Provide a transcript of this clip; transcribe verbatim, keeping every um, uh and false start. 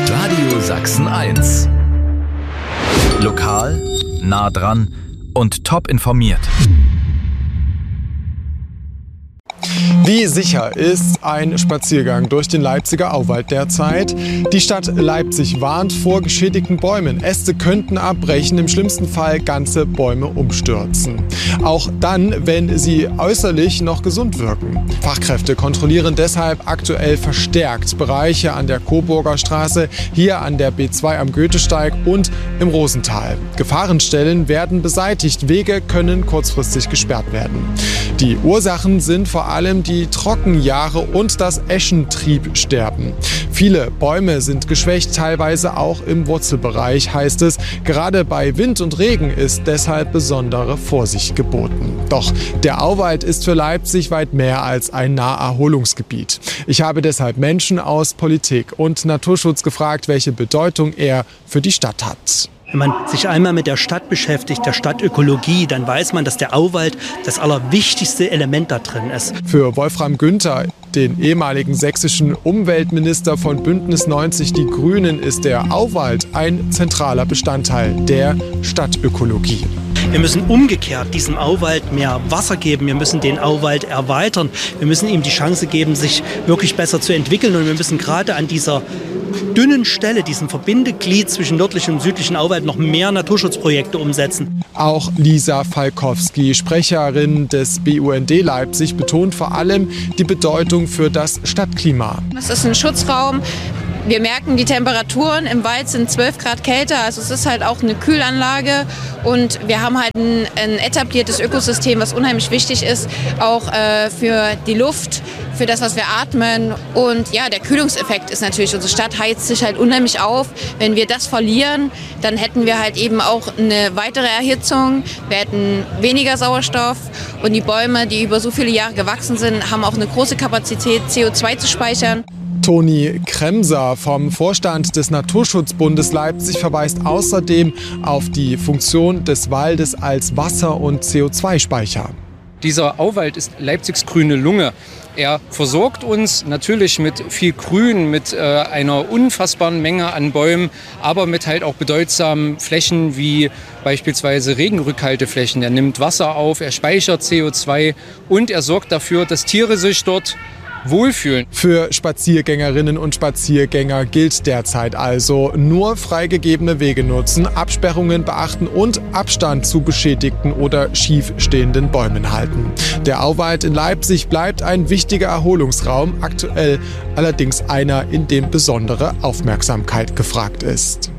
Radio Sachsen eins. Lokal, nah dran und top informiert. Wie sicher ist ein Spaziergang durch den Leipziger Auwald derzeit? Die Stadt Leipzig warnt vor geschädigten Bäumen. Äste könnten abbrechen, im schlimmsten Fall ganze Bäume umstürzen. Auch dann, wenn sie äußerlich noch gesund wirken. Fachkräfte kontrollieren deshalb aktuell verstärkt Bereiche an der Coburger Straße, hier an der B zwei am Goethesteig und im Rosental. Gefahrenstellen werden beseitigt, Wege können kurzfristig gesperrt werden. Die Ursachen sind vor allem die Trockenjahre und das Eschentriebsterben. Viele Bäume sind geschwächt, teilweise auch im Wurzelbereich, heißt es. Gerade bei Wind und Regen ist deshalb besondere Vorsicht geboten. Doch der Auwald ist für Leipzig weit mehr als ein Naherholungsgebiet. Ich habe deshalb Menschen aus Politik und Naturschutz gefragt, welche Bedeutung er für die Stadt hat. Wenn man sich einmal mit der Stadt beschäftigt, der Stadtökologie, dann weiß man, dass der Auwald das allerwichtigste Element da drin ist. Für Wolfram Günther, den ehemaligen sächsischen Umweltminister von Bündnis neunzig Die Grünen, ist der Auwald ein zentraler Bestandteil der Stadtökologie. Wir müssen umgekehrt diesem Auwald mehr Wasser geben. Wir müssen den Auwald erweitern. Wir müssen ihm die Chance geben, sich wirklich besser zu entwickeln. Und wir müssen gerade an dieser dünnen Stelle, diesem Verbindeglied zwischen nördlichen und südlichen Auwald, noch mehr Naturschutzprojekte umsetzen. Auch Lisa Falkowski, Sprecherin des B U N D Leipzig, betont vor allem die Bedeutung für das Stadtklima. Es ist ein Schutzraum. Wir merken, die Temperaturen im Wald sind zwölf Grad kälter, also es ist halt auch eine Kühlanlage und wir haben halt ein, ein etabliertes Ökosystem, was unheimlich wichtig ist, auch äh, für die Luft, für das, was wir atmen. Und ja, der Kühlungseffekt ist natürlich, unsere Stadt heizt sich halt unheimlich auf. Wenn wir das verlieren, dann hätten wir halt eben auch eine weitere Erhitzung, wir hätten weniger Sauerstoff und die Bäume, die über so viele Jahre gewachsen sind, haben auch eine große Kapazität, C O zwei zu speichern. Toni Kremser vom Vorstand des Naturschutzbundes Leipzig verweist außerdem auf die Funktion des Waldes als Wasser- und C O zwei Speicher. Dieser Auwald ist Leipzigs grüne Lunge. Er versorgt uns natürlich mit viel Grün, mit äh, einer unfassbaren Menge an Bäumen, aber mit halt auch bedeutsamen Flächen wie beispielsweise Regenrückhalteflächen. Er nimmt Wasser auf, er speichert C O zwei und er sorgt dafür, dass Tiere sich dort wohlfühlen. Für Spaziergängerinnen und Spaziergänger gilt derzeit also nur freigegebene Wege nutzen, Absperrungen beachten und Abstand zu beschädigten oder schief stehenden Bäumen halten. Der Auwald in Leipzig bleibt ein wichtiger Erholungsraum, aktuell allerdings einer, in dem besondere Aufmerksamkeit gefragt ist.